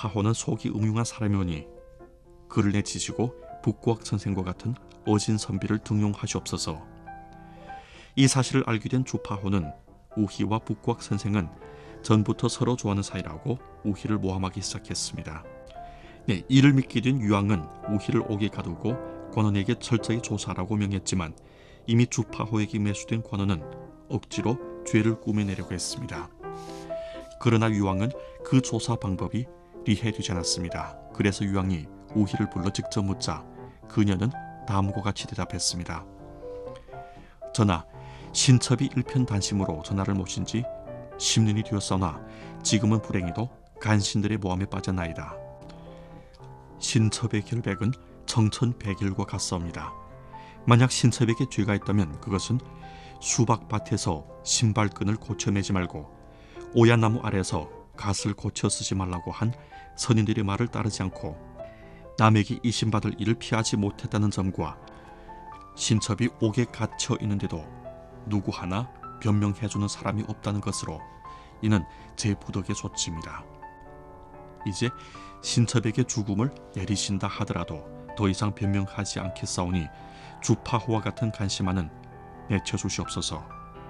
주파호는 속이 음흉한 사람이오니 그를 내치시고 북구학 선생과 같은 어진 선비를 등용하시옵소서. 이 사실을 알게 된 주파호는 우희와 북구학 선생은 전부터 서로 좋아하는 사이라고 우희를 모함하기 시작했습니다. 이를 믿게 된 유황은 우희를 옥에 가두고 권원에게 철저히 조사하라고 명했지만 이미 주파호에게 매수된 권원은 억지로 죄를 꾸며내려고 했습니다. 그러나 유황은 그 조사 방법이 이해되지 않았습니다. 그래서 유황이 우희를 불러 직접 묻자 그녀는 다음과 같이 대답했습니다. 전하, 신첩이 일편단심으로 전하를 모신 지 10년이 되었사오나 지금은 불행히도 간신들의 모함에 빠졌나이다. 신첩의 결백은 청천백일과 같사옵니다. 만약 신첩에게 죄가 있다면 그것은 수박밭에서 신발끈을 고쳐매지 말고 오얏나무 아래서 갓을 고쳐 쓰지 말라고 한 선인들의 말을 따르지 않고 남에게 이심받을 일을 피하지 못했다는 점과 신첩이 옥에 갇혀 있는데도 누구 하나 변명해주는 사람이 없다는 것으로 이는 제 부덕의 소치입니다. 이제 신첩에게 죽음을 내리신다 하더라도 더 이상 변명하지 않겠사오니 주파호와 같은 간심하는 내쳐주시옵소서.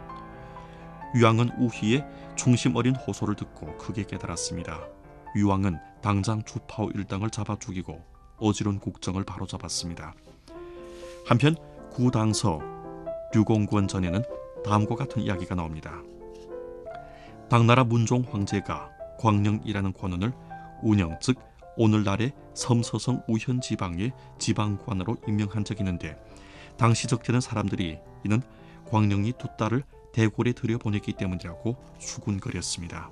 유황은 우희의 충심 어린 호소를 듣고 크게 깨달았습니다. 유황은 당장 주파호 일당을 잡아 죽이고 어지러운 국정을 바로잡았습니다. 한편 구당서 류공권 전에는 다음과 같은 이야기가 나옵니다. 당나라 문종 황제가 광령이라는 관원을 운영, 즉 오늘날의 섬서성 우현 지방의 지방관으로 임명한 적이 있는데 당시 적되는 사람들이 이는 광령이 두 딸을 대궐에 들여보냈기 때문이라고 수군거렸습니다.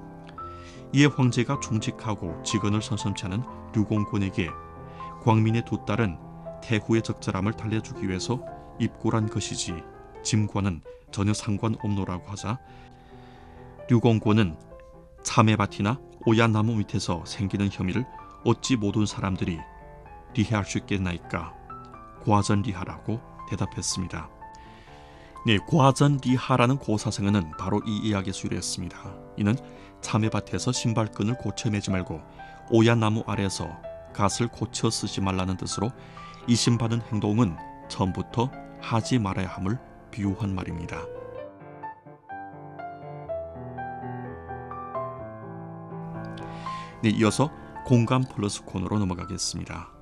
이에 황제가 충직하고 직언을 선선치 않은 류공권에게 광민의 두 딸은 태후의 적절함을 달래주기 위해서 입고란 것이지 짐과는 전혀 상관없노라고 하자 류공권은 참외밭이나 오얏나무 밑에서 생기는 혐의를 어찌 모든 사람들이 리해할 수 있겠나이까? 과전리하라고 대답했습니다. 과전리하라는 고사성어는 바로 이 이야기의 수요였습니다. 이는 참외밭에서 신발끈을 고쳐매지 말고 오얏나무 아래에서 갓을 고쳐 쓰지 말라는 뜻으로 이심받은 행동은 처음부터 하지 말아야 함을 비유한 말입니다. 이어서 공감 플러스 코너로 넘어가겠습니다.